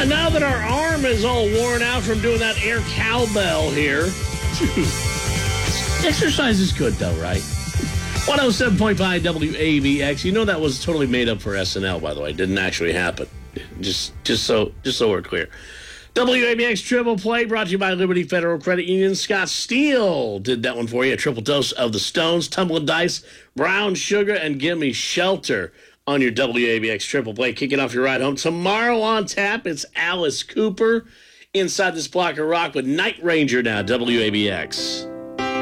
Now that our arm is all worn out from doing that air cowbell here, exercise is good though, right? 107.5 WABX. You know that was totally made up for SNL, by the way. It didn't actually happen. Just so we're clear. WABX Triple Play brought to you by Liberty Federal Credit Union. Scott Steele did that one for you. A triple dose of the Stones, Tumbling Dice, Brown Sugar, and Gimme Shelter on your WABX Triple Play. Kicking off your ride home. Tomorrow on tap, it's Alice Cooper inside this block of rock with Night Ranger now, WABX.